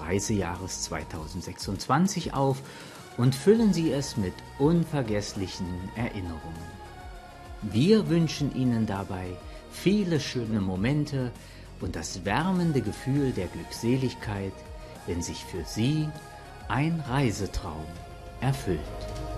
Reisejahres 2026 auf und füllen Sie es mit unvergesslichen Erinnerungen. Wir wünschen Ihnen dabei viele schöne Momente und das wärmende Gefühl der Glückseligkeit, wenn sich für Sie ein Reisetraum erfüllt.